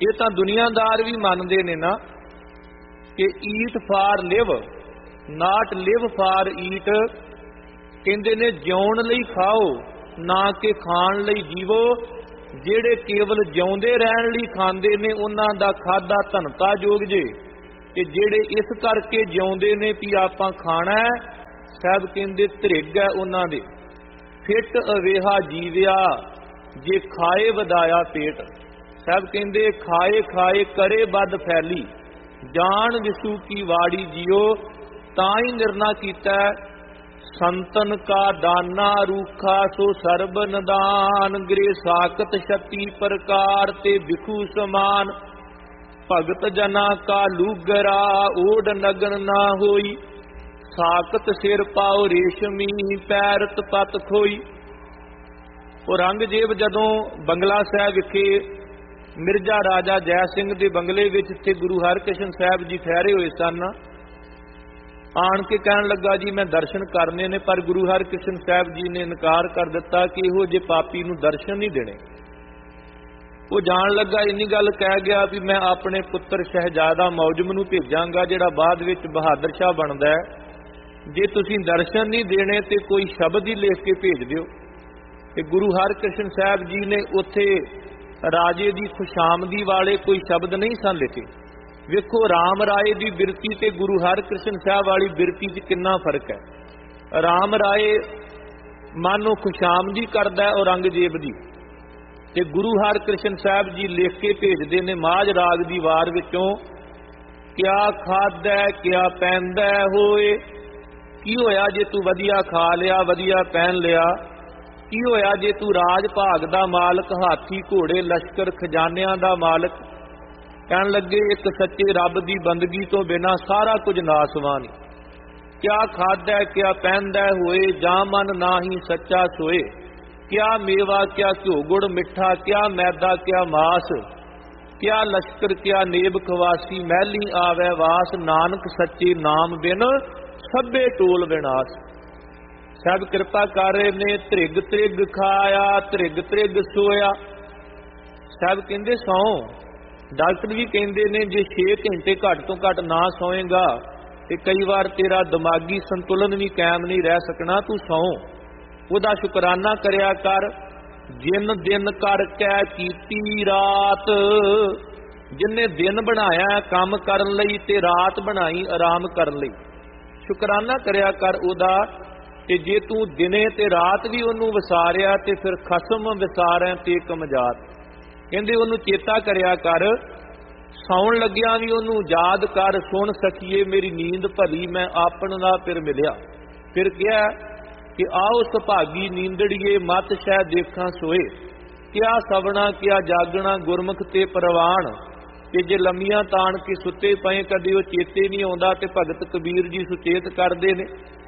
ये तां दुनियादार भी मनते ने ना कि eat for live naught live for ईट। कहते ने जिउण लई खाओ ना कि खाण लई जीवो। ਜਿਹੜੇ केवल जिउंदे रहण लई खांदे ने उन्हां दा खाधा धनता जोग जे, ते ਜਿਹੜੇ इस करके जिउंदे ने भी आपां खाना है सब कहंदे धरिग है उन्हां दे। फिट अवेहा जीविया जे खाए वधाया पेट। सब कहंदे खाए खाए करे बद फैली जान विसू की वाड़ी जियो। ताई निर्णय कीता संतन का दाना रूखा सो सर्ब नदान। गिरे साकत छत्ती प्रकार ते बिखू समान। भगत जना का लूगरा ओड नगन ना होई। साकत सिर पाओ रेशमी पैरत पत खोई। औरंगजेब जदों बंगला साहब विखे मिर्जा राजा जय सिंह दे बंगले विच ते गुरु हरकृष्ण साहब जी ठहरे हुए सन। आन के कहन लगा जी मैं दर्शन करने ने, पर गुरु हरकृष्ण साहब जी ने इनकार कर दिता कि इहो जे पापी नूं दर्शन नहीं देने। वो जान लगा इन्नी गल कह गया भी मैं अपने पुत्र शहजादा मौजम नूं भेजांगा जिहड़ा बाद विच बहादुर शाह बनदा है। जे तुसीं दर्शन नहीं देने ते कोई शब्द ही लिख के भेज दिओ। ते गुरु हरकृष्ण साहब जी ने उत्थे राजे दी खुशामदी वाले कोई शब्द नहीं सन लिखे। वेखो राम राय दी बिरती ते गुरु हरकृष्ण साहब वाली बिरती च कितना फर्क है। राम राय मानो खुशामदी करदा है औरंगजेब दी, ते गुरु हरकृष्ण साहब जी लिख के भेजदे ने माझ राग दी वार विचों क्या खादा क्या पैंदा होए। की होया जे तू वधिया खा लिया वधिया पहन लिया। की होया जे तू राज भाग दा मालक हाथी घोड़े लश्कर खजानियां दा मालक। कहन लगे एक सच्चे रब की बंदगी तो बिना सारा कुछ नासवान। क्या खादा क्या पहनदा होए जा मन ना ही सच्चा सोए। क्या मेवा क्या घ्यो गुड़ मिठा क्या मैदा क्या मास। क्या लश्कर क्या नेब खवासी महली आवे वास। नानक सच्चे नाम बिन सभे टोल विनाश। सब कृपा कर ने त्रिग त्रिग खाया त्रिग त्रिग सोया। सब कहंदे सौ। डॉक्टर भी कहते ने जे 6 घंटे घट तो घट ना सोएगा तो कई बार तेरा दिमागी संतुलन भी कायम नहीं रह सकना। तू सौ उहदा शुकराना करया कर। जिन दिन करके कीती रात। जिन्हें दिन बनाया काम करन लई ते रात बनाई आराम करन लई। शुकराना करया कर उहदा। ते जे तू दिने ते रात भी उहनूं विसारिया ते फिर खसम विसारै ते कमजात। कहंदे उहनूं चेता करया कर। सौण लग्या भी उहनूं याद कर। सुन सखीए मेरी नींद भली मैं आपन दा फिर मिलिया। फिर कहा कि आओ सुभागी नींदड़िए मत शै देखा सोए। क्या सवना क्या जागना गुरमुख ते परवान। ते जे लम्मियां ताण के सुते पए कदे वो चेते नहीं आउंदा ते भगत कबीर जी सुचेत करदे ने